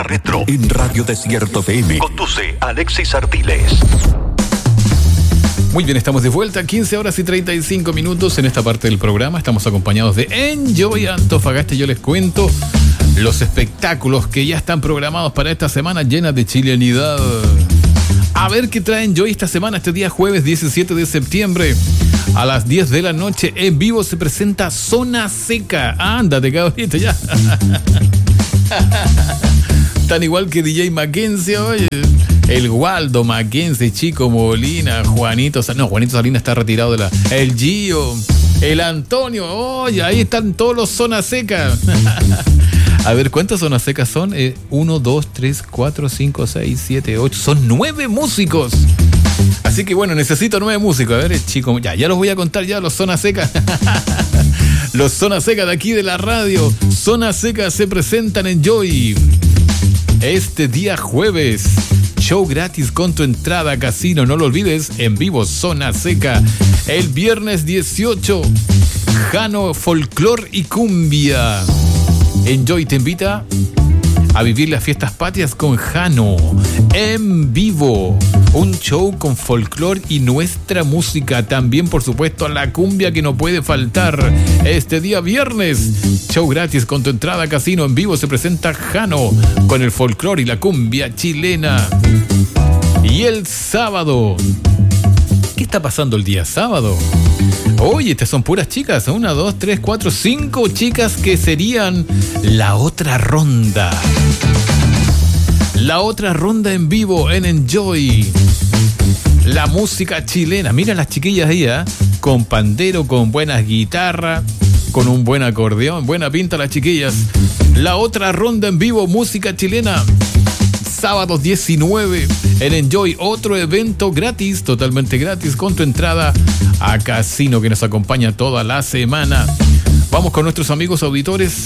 Retro en Radio Desierto FM. Conduce Alexis Ardiles. Muy bien, estamos de vuelta, 15 horas y 35 minutos en esta parte del programa. Estamos acompañados de Enjoy Antofagasta. Yo les cuento los espectáculos que ya están programados para esta semana llena de chilenidad. A ver qué trae Enjoy esta semana, este día jueves 17 de septiembre. A las 10 de la noche en vivo se presenta Zona Seca. Ándate, cabrito, ya. Tan igual que DJ Mackenzie, oye. El Waldo Mackenzie, Chico Molina, Juanito Salinas está retirado de la... El Gio, el Antonio, oye, ahí están todos los Zona Seca. A ver, ¿cuántas zonas secas son? 1, 2, 3, 4, 5, 6, 7, 8. Son 9 músicos. Así que bueno, necesito 9 músicos. A ver, chico, ya los voy a contar ya, los Zona Seca. Los Zona Seca de aquí de la radio. Zona Seca se presentan en Joy. Este día jueves. Show gratis con tu entrada a casino. No lo olvides, en vivo Zona Seca. El viernes 18. Jano, folclor y cumbia. Enjoy te invita a vivir las fiestas patrias con Jano en vivo, un show con folclor y nuestra música, también por supuesto la cumbia que no puede faltar. Este día viernes, show gratis con tu entrada a casino en vivo, se presenta Jano con el folclor y la cumbia chilena. Y el sábado, ¿qué está pasando el día sábado? Oye, estas son puras chicas. 1, 2, 3, 4, 5 chicas que serían la otra ronda. La otra ronda en vivo en Enjoy. La música chilena. Mira las chiquillas ahí, con pandero, con buenas guitarras, con un buen acordeón. Buena pinta las chiquillas. La otra ronda en vivo, música chilena. Sábado 19 en Enjoy, otro evento gratis, totalmente gratis, con tu entrada a casino que nos acompaña toda la semana. Vamos con nuestros amigos auditores.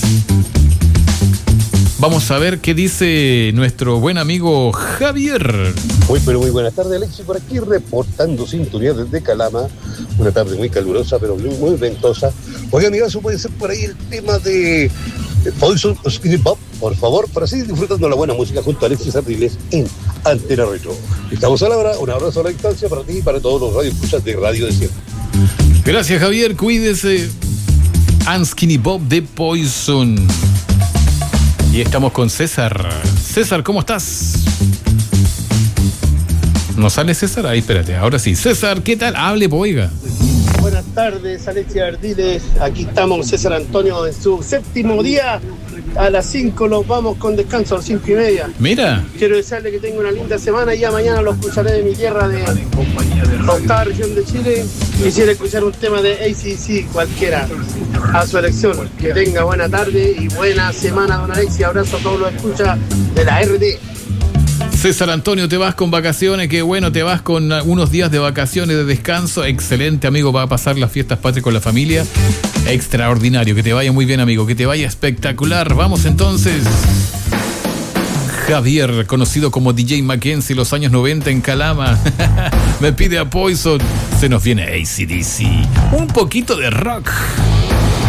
Vamos a ver qué dice nuestro buen amigo Javier. Muy buenas tardes, Alexis, por aquí reportando sintonía desde Calama. Una tarde muy calurosa, pero muy ventosa. Oiga, amigazo, puede ser por ahí el tema de Poison Skinny Pop, por favor, para seguir disfrutando la buena música junto a Alexis Ardiles en Antena Retro. Estamos a la hora, un abrazo a la distancia para ti y para todos los radioescuchas de Radio Desierto. Gracias, Javier, cuídese. And Skinny Bob de Poison. Y estamos con César. César, ¿cómo estás? ¿No sale César? Ahí, espérate, ahora sí. César, ¿qué tal? Hable, oiga. Buenas tardes, Alexis Ardiles. Aquí estamos, César Antonio, en su séptimo día. A las 5 los vamos con descanso, a las 5:30. Mira. Quiero desearle que tenga una linda semana y ya mañana lo escucharé de mi tierra, de la octava región de Chile. Quisiera escuchar un tema de AC/DC, cualquiera, a su elección. Que tenga buena tarde y buena semana, don Alexis. Abrazo a todos los escuchas de la RD. César Antonio, te vas con vacaciones, qué bueno, te vas con unos días de vacaciones, de descanso, excelente, amigo, va a pasar las fiestas patrias con la familia, extraordinario, que te vaya muy bien, amigo, que te vaya espectacular. Vamos entonces. Javier, conocido como DJ Mackenzie, los años 90 en Calama, me pide a Poison, se nos viene AC/DC, un poquito de rock.